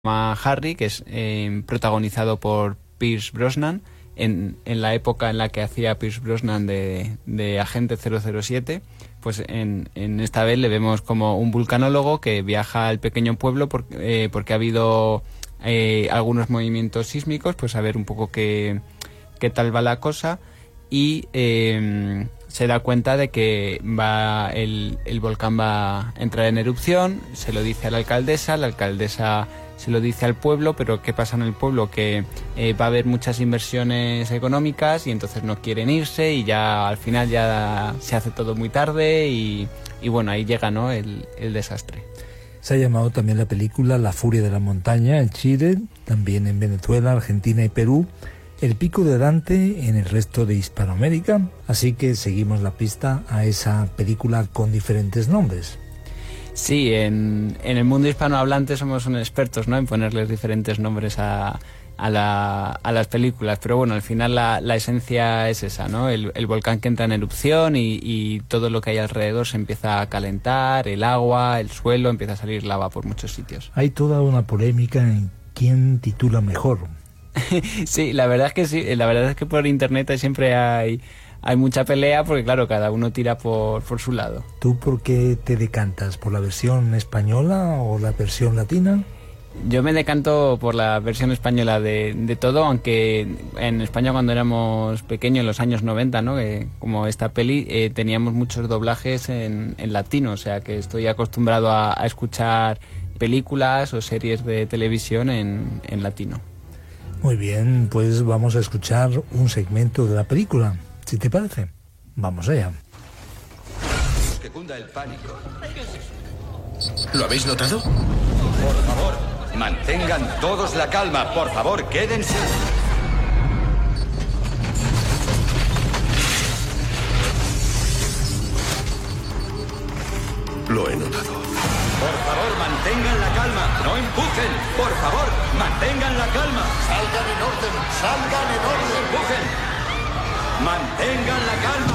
llama Harry, que es protagonizado por Pierce Brosnan, en la época en la que hacía Pierce Brosnan de agente 007. Pues en esta vez le vemos como un vulcanólogo que viaja al pequeño pueblo porque ha habido algunos movimientos sísmicos, pues a ver un poco qué tal va la cosa, y se da cuenta de que el volcán va a entrar en erupción. Se lo dice a la alcaldesa se lo dice al pueblo, pero ¿qué pasa en el pueblo? Que va a haber muchas inversiones económicas y entonces no quieren irse, y ya al final ya se hace todo muy tarde y bueno, ahí llega, ¿no?, el desastre. Se ha llamado también la película La furia de la montaña en Chile, también en Venezuela, Argentina y Perú, El pico de Dante en el resto de Hispanoamérica, así que seguimos la pista a esa película con diferentes nombres. Sí, en el mundo hispanohablante somos unos expertos, ¿no?, en ponerles diferentes nombres a las películas, pero bueno, al final la esencia es esa, ¿no? El volcán que entra en erupción y todo lo que hay alrededor se empieza a calentar, el agua, el suelo, empieza a salir lava por muchos sitios. Hay toda una polémica en quién titula mejor. Sí, la verdad es que sí, la verdad es que por internet siempre hay mucha pelea, porque claro, cada uno tira por su lado. ¿Tú por qué te decantas? ¿Por la versión española o la versión latina? Yo me decanto por la versión española de todo, aunque en España cuando éramos pequeños, en los años 90, ¿no?, como esta peli, teníamos muchos doblajes en latino, o sea que estoy acostumbrado a escuchar películas o series de televisión en latino. Muy bien, pues vamos a escuchar un segmento de la película, si te parece. Vamos allá. Que cunda el pánico. ¿Lo habéis notado? Por favor, mantengan todos la calma. Por favor, quédense. Lo he notado. Por favor, mantengan la calma. No empujen. Por favor, mantengan la calma. Salgan en orden, salgan en No orden. empujen. Mantengan la calma.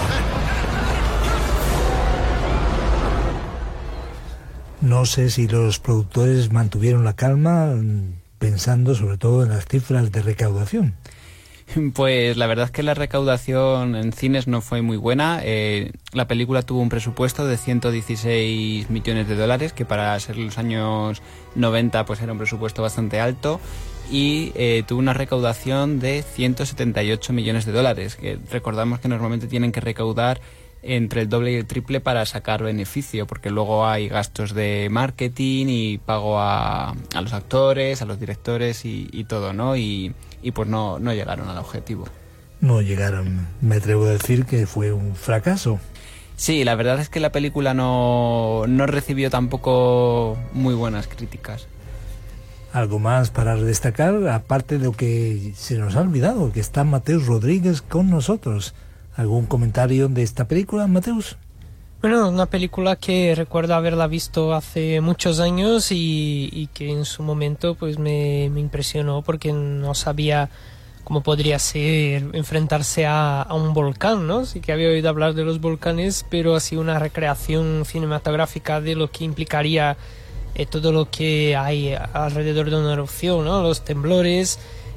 No sé si los productores mantuvieron la calma, pensando sobre todo en las cifras de recaudación. Pues la verdad es que la recaudación en cines no fue muy buena. La película tuvo un presupuesto de 116 millones de dólares, que para ser los años 90 pues era un presupuesto bastante alto, y tuvo una recaudación de 178 millones de dólares, que recordamos que normalmente tienen que recaudar entre el doble y el triple para sacar beneficio, porque luego hay gastos de marketing y pago a los actores, a los directores y todo, ¿no? Y pues no llegaron al objetivo. No llegaron. Me atrevo a decir que fue un fracaso. Sí, la verdad es que la película no recibió tampoco muy buenas críticas. Algo más para destacar, aparte de lo que se nos ha olvidado, que está Mateus Rodríguez con nosotros. ¿Algún comentario de esta película, Mateus? Bueno, una película que recuerdo haberla visto hace muchos años y que en su momento pues me impresionó, porque no sabía cómo podría ser enfrentarse a un volcán, ¿no? Sí que había oído hablar de los volcanes, pero así una recreación cinematográfica de lo que implicaría todo lo que hay alrededor de una erupción, ¿no? Los temblores,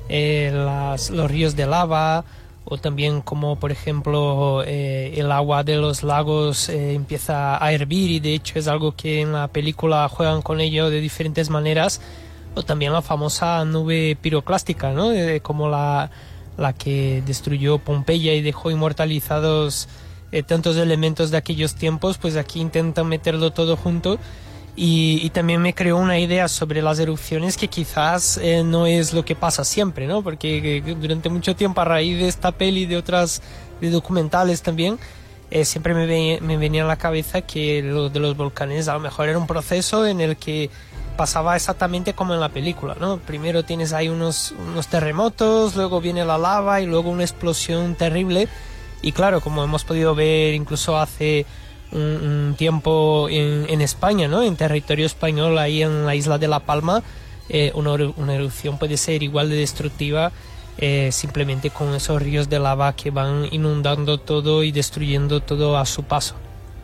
los ríos de lava, o también como por ejemplo el agua de los lagos empieza a hervir, y de hecho es algo que en la película juegan con ello de diferentes maneras, o también la famosa nube piroclástica, ¿no? Como la que destruyó Pompeya y dejó inmortalizados tantos elementos de aquellos tiempos, pues aquí intentan meterlo todo junto. Y también me creó una idea sobre las erupciones que quizás no es lo que pasa siempre, ¿no? Porque durante mucho tiempo, a raíz de esta peli y de otras de documentales también, siempre me venía a la cabeza que lo de los volcanes a lo mejor era un proceso en el que pasaba exactamente como en la película, ¿no? Primero tienes ahí unos terremotos, luego viene la lava y luego una explosión terrible. Y claro, como hemos podido ver incluso hace un tiempo en España, ¿no? En territorio español, ahí en la isla de La Palma, una erupción puede ser igual de destructiva, simplemente con esos ríos de lava que van inundando todo y destruyendo todo a su paso.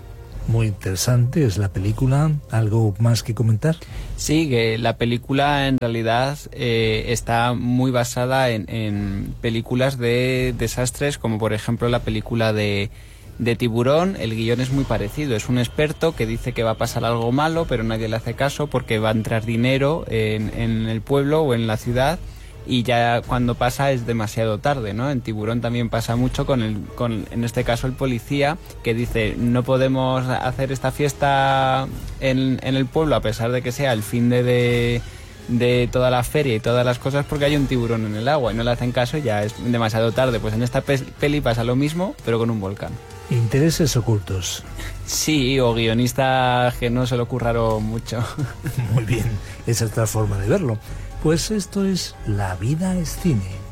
Muy interesante es la película. ¿Algo más que comentar? Sí, que la película en realidad está muy basada en películas de desastres, como por ejemplo la película de Tiburón. El guión es muy parecido. Es un experto que dice que va a pasar algo malo, pero nadie le hace caso porque va a entrar dinero en el pueblo o en la ciudad, y ya cuando pasa es demasiado tarde, ¿no? En Tiburón también pasa mucho con en este caso el policía, que dice no podemos hacer esta fiesta en el pueblo a pesar de que sea el fin de toda la feria y todas las cosas, porque hay un tiburón en el agua y no le hacen caso y ya es demasiado tarde. Pues en esta peli pasa lo mismo, pero con un volcán. Intereses ocultos. Sí, o guionistas que no se lo curraron mucho. Muy bien, esa es otra forma de verlo. Pues esto es La vida es cine.